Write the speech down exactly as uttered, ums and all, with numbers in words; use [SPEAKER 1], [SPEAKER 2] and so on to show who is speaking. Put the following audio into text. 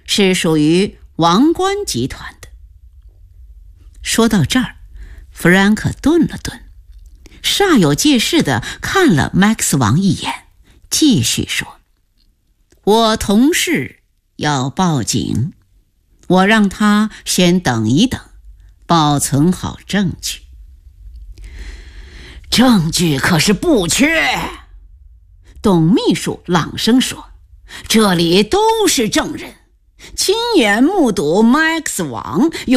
[SPEAKER 1] 是属于王冠集团的。说到这儿，弗兰克顿了顿，煞有介事地看了麦克斯王一眼，继续说：我同事要报警，我让他先等一等，保存好证据。证据可是不缺，董秘书朗声说，这里都是证人，亲眼目睹麦克斯王